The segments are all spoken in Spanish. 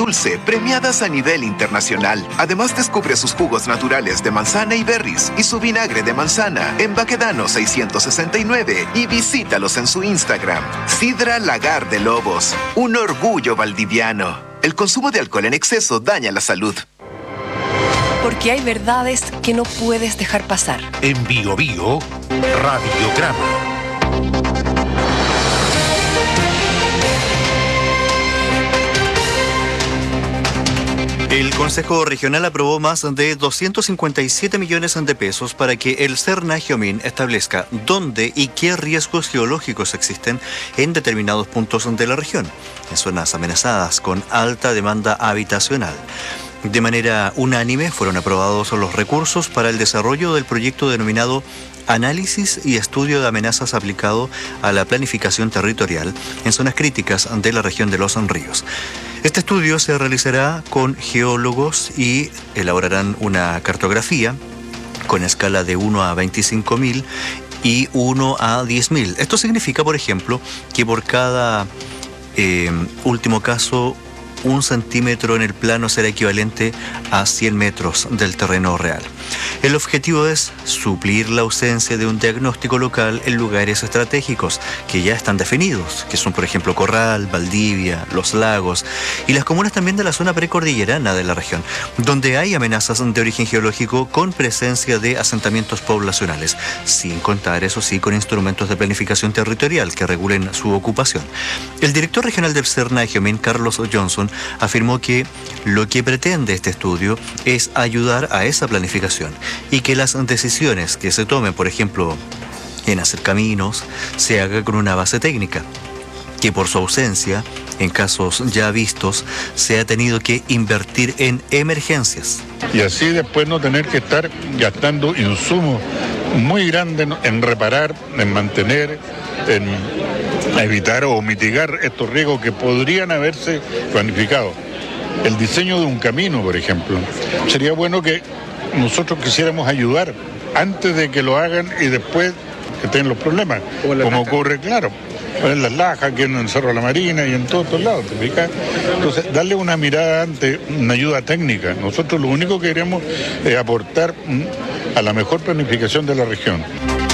Dulce, premiadas a nivel internacional. Además, descubre sus jugos naturales de manzana y berries y su vinagre de manzana en Baquedano 669 y visítalos en su Instagram. Sidra Lagar de Lobos, un orgullo valdiviano. El consumo de alcohol en exceso daña la salud. Porque hay verdades que no puedes dejar pasar. En Bio Bio, Radiograma. El Consejo Regional aprobó más de 257 millones de pesos para que el SERNA-GEOMIN establezca dónde y qué riesgos geológicos existen en determinados puntos de la región, en zonas amenazadas con alta demanda habitacional. De manera unánime fueron aprobados los recursos para el desarrollo del proyecto denominado Análisis y Estudio de Amenazas aplicado a la planificación territorial en zonas críticas de la región de Los Ríos. Este estudio se realizará con geólogos y elaborarán una cartografía con escala de 1 a 25.000 y 1 a 10.000. Esto significa, por ejemplo, que por cada último caso, 1 centímetro en el plano será equivalente a 100 metros del terreno real. El objetivo es suplir la ausencia de un diagnóstico local en lugares estratégicos que ya están definidos, que son por ejemplo Corral, Valdivia, Los Lagos y las comunas también de la zona precordillerana de la región, donde hay amenazas de origen geológico con presencia de asentamientos poblacionales, sin contar, eso sí, con instrumentos de planificación territorial que regulen su ocupación. El director regional del SERNA-GEOMIN, Carlos Johnson, afirmó que lo que pretende este estudio es ayudar a esa planificación y que las decisiones que se tomen, por ejemplo, en hacer caminos, se haga con una base técnica, que por su ausencia, en casos ya vistos, se ha tenido que invertir en emergencias. Y así después no tener que estar gastando insumos muy grandes en reparar, en mantener, en evitar o mitigar estos riesgos que podrían haberse planificado. El diseño de un camino, por ejemplo. Sería bueno que nosotros quisiéramos ayudar antes de que lo hagan y después que tengan los problemas, como ocurre, claro, en Las Lajas, que en el Cerro de la Marina y en todos estos lados, ¿te fijas? Entonces, darle una mirada antes, una ayuda técnica. Nosotros lo único que queremos es aportar a la mejor planificación de la región.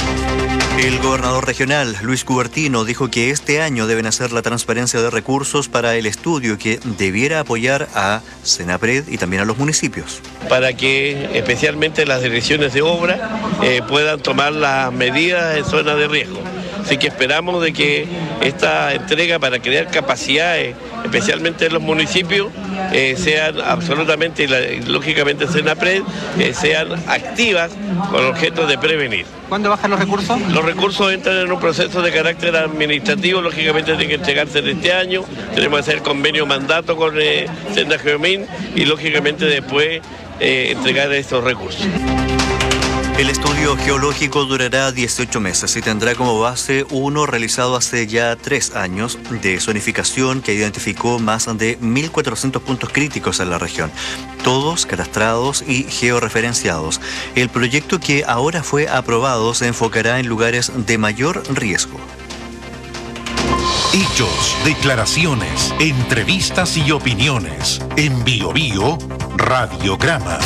El gobernador regional, Luis Cubertino, dijo que este año deben hacer la transparencia de recursos para el estudio que debiera apoyar a Senapred y también a los municipios. Para que especialmente las direcciones de obra puedan tomar las medidas en zonas de riesgo. Así que esperamos de que esta entrega para crear capacidades, especialmente en los municipios, sean absolutamente y lógicamente Senapred, sean activas con el objeto de prevenir. ¿Cuándo bajan los recursos? Los recursos entran en un proceso de carácter administrativo, lógicamente tienen que entregarse en este año, tenemos que hacer convenio mandato con SERNA-GEOMIN y lógicamente después entregar estos recursos. El estudio geológico durará 18 meses y tendrá como base uno realizado hace ya 3 años de zonificación que identificó más de 1.400 puntos críticos en la región, todos cadastrados y georreferenciados. El proyecto que ahora fue aprobado se enfocará en lugares de mayor riesgo. Hechos, declaraciones, entrevistas y opiniones. En Bio Bio, Radiograma.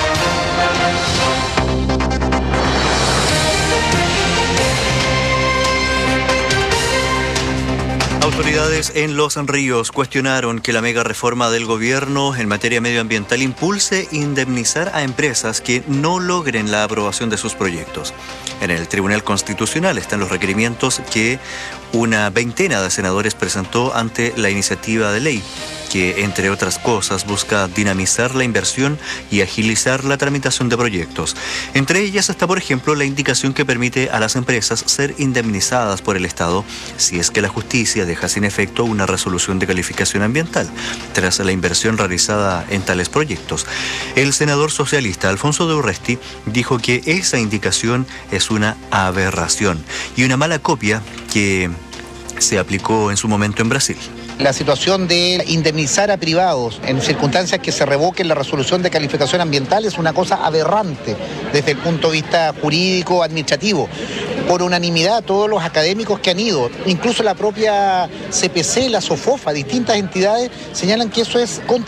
Autoridades en Los Ríos cuestionaron que la mega reforma del gobierno en materia medioambiental impulse indemnizar a empresas que no logren la aprobación de sus proyectos. En el Tribunal Constitucional están los requerimientos que una veintena de senadores presentó ante la iniciativa de ley, que, entre otras cosas, busca dinamizar la inversión y agilizar la tramitación de proyectos. Entre ellas está, por ejemplo, la indicación que permite a las empresas ser indemnizadas por el Estado si es que la justicia deja sin efecto una resolución de calificación ambiental tras la inversión realizada en tales proyectos. El senador socialista Alfonso de Urresti dijo que esa indicación es una aberración y una mala copia que se aplicó en su momento en Brasil. La situación de indemnizar a privados en circunstancias que se revoque la resolución de calificación ambiental es una cosa aberrante desde el punto de vista jurídico, administrativo. Por unanimidad, todos los académicos que han ido, incluso la propia CPC, la SOFOFA, distintas entidades, señalan que eso es